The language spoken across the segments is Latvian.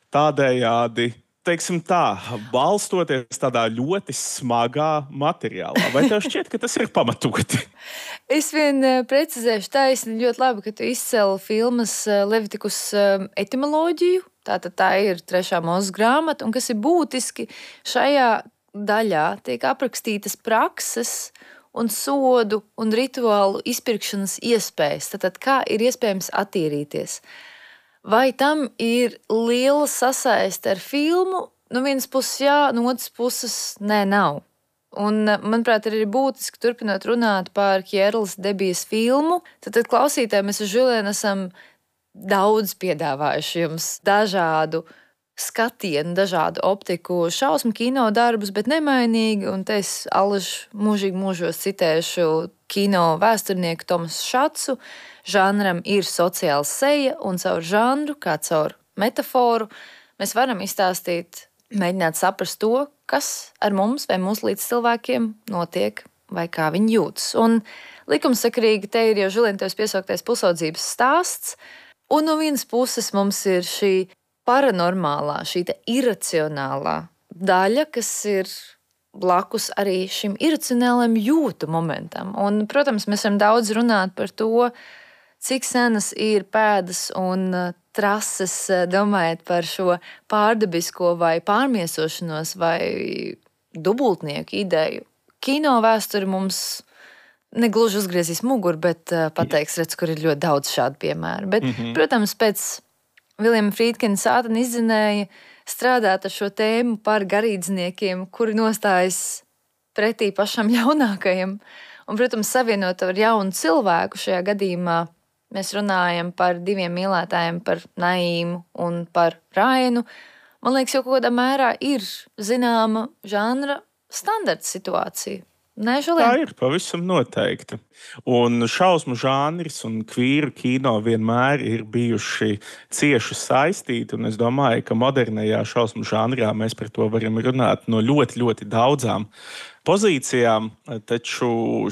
tādējādi, teiksim tā, balstoties tādā ļoti smagā materiālā. Vai tev šķiet, ka tas ir pamatoti? Es vien precizēšu taisni ļoti labi, ka tu izcēli filmas Levitikus etimoloģiju. Tātad tā ir 3. mūzes grāmata, un kas ir būtiski, šajā daļā tiek aprakstītas prakses un sodu un rituālu izpirkšanas iespējas. Tātad kā ir iespējams attīrīties. Vai tam ir liela sasaiste ar filmu? No vienas puses jā, no otras puses nē, nav. Un, manuprāt, ir būtiski turpinot runāt par Kjērlas Debijas filmu. Tad klausītājiem mēs ar Žulienu esam daudz piedāvājuši jums dažādu skatienu, dažādu optiku, šausmu kino darbus, bet nemainīgi. Un te es allaž mūžīgi mūžos citēšu kino vēsturnieku Tomasu Šacu. Žanram ir sociāla seja, un caur žanru, kā caur metaforu, mēs varam izstāstīt, mēģināt saprast to, kas ar mums vai mūsu līdzcilvēkiem notiek, vai kā viņi jūtas. Un likumsakarīgi te ir jau Žulien tevis piesauktais pusaudzības stāsts, un no vienas puses mums ir šī paranormālā, šī iracionālā daļa, kas ir blakus arī šim iracionālajam jūtu momentam. Un, protams, mēs varam daudz runāt par to, cik senas ir pēdas un trases, domājot par šo pārdabisko vai pārmiesošanos vai dubultnieku ideju. Kino vēsture mums negluži uzgriezīs muguru, bet pateiks, redz, kur ir ļoti daudz šādu piemēru. Bet, protams, pēc Viljama Frīdkina Sātana izdzinēja strādāt ar šo tēmu par garīdzniekiem, kuri nostājas pretī pašam ļaunākajam. Un, protams, savienot ar jaunu cilvēku šajā gadījumā mēs runājam par 2 mīlētājiem, par Naīmu un par Rainu. Man liekas, jau kaut kādā mērā ir zināma žanra standarta situācija. Nē, Žulien? Tā ir pavisam noteikti. Un šausmu žanrs un kvīru kino vienmēr ir bijuši cieši saistīti. Un es domāju, ka modernajā šausmu žanrā mēs par to varam runāt no ļoti, ļoti daudzām pozīcijām, taču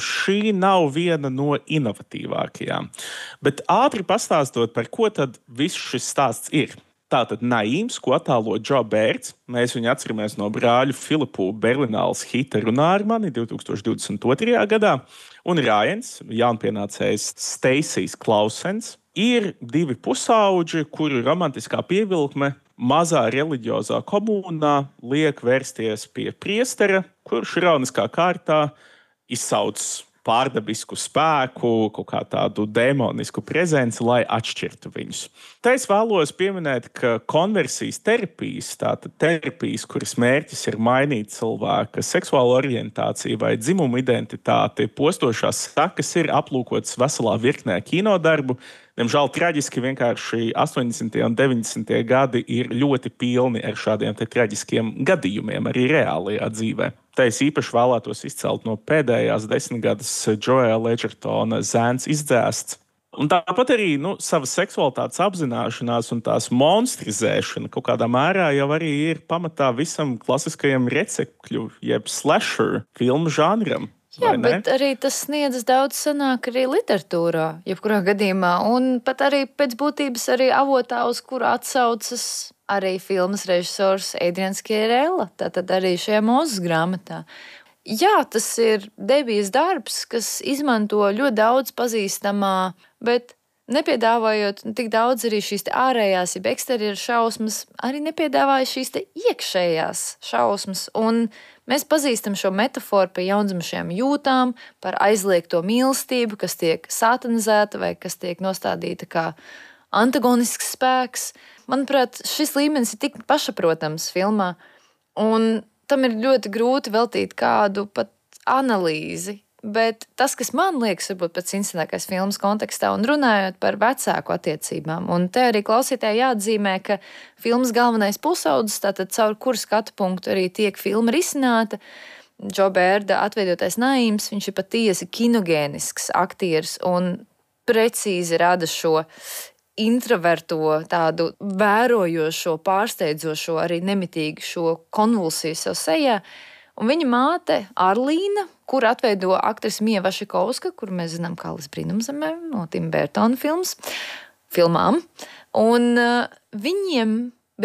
šī nav viena no inovatīvākajām. Bet ātri pastāstot, par ko tad viss šis stāsts ir. Tātad Naīms, ko attēlo Džo Bērts, mēs viņu atceramies no brāļu Filipu Berlināles hita Runā ar mani 2022. gadā, un Rājens, jaunpienācējs Steisijs Klausens, ir 2 pusauģi, kuru romantiskā pievilkme mazā reliģiozā komunā liek vērsties pie priestera, kurš ironiskā kārtā izsauc pārdabisku spēku, kaut kā tādu demonisku prezenci, lai atšķirtu viņus. Te es vēlos pieminēt, ka konversijas terapijas, tātad terapijas, kuras mērķis ir mainīt cilvēka seksuālo orientāciju vai dzimumu identitāti, postošās sekas ir aplūkotas veselā virknē kinodarbu. Diemžēl traģiski vienkārši 80. un 90. gadi ir ļoti pilni ar šādiem traģiskiem gadījumiem arī reālajā dzīvē. Te es īpaši vēlētos izcelt no pēdējās 10 gadus Joela Edgertona Zēns izdzēsts. Un tāpat arī savas seksualitātes apzināšanās un tās monstrizēšana kaut kādā mērā jau arī ir pamatā visam klasiskajam recepkļu, jeb slasher filmu žanram. Jā, bet arī tas sniedzas daudz senāk arī literatūrā, jebkurā gadījumā, un pat arī pēc būtības arī avotā, uz kuru atsaucas arī filmas režisors Adrians Kjērela, tātad arī šajā mūzes grāmatā. Jā, tas ir Debijas darbs, kas izmanto ļoti daudz pazīstamā, bet nepiedāvājot tik daudz arī šīs ārējās, jeb eksterieru šausmas, arī nepiedāvāja šīs iekšējās šausmas. Un mēs pazīstam šo metaforu par jaundzimušajām jūtām, par aizliegto mīlestību, kas tiek satanizēta vai kas tiek nostādīta kā antagonisks spēks. Manuprāt, šis līmenis ir tik pašaprotams filmā, un tam ir ļoti grūti veltīt kādu pat analīzi. Bet tas, kas man liekas, varbūt pats interesantākais filmas kontekstā, un runājot par vecāku attiecībām, un te arī klausītāji jāatzīmē, ka filmas galvenais pusaudzis, tātad caur kuru skatu punktu arī tiek filma risināta, Džo Bērda atveidotais Naīms, viņš ir patiesi kinogēnisks aktieris un precīzi rada šo introverto, tādu vērojošo, pārsteidzošo, arī nemitīgu šo konvulsiju sev sejā. Un viņa māte Arlīna, kur atveido aktrise Mija Vašikovska, kur mēs zinām kā Alice brīnumzemē no Tima Bērtona filmām. Un viņiem